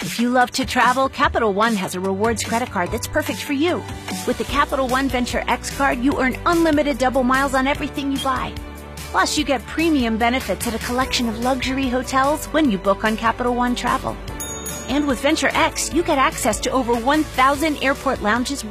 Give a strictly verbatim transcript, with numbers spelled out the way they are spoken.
If you love to travel, Capital One has a rewards credit card that's perfect for you. With the Capital One Venture X card, you earn unlimited double miles on everything you buy. Plus, you get premium benefits at a collection of luxury hotels when you book on Capital One Travel. And with Venture X, you get access to over one thousand airport lounges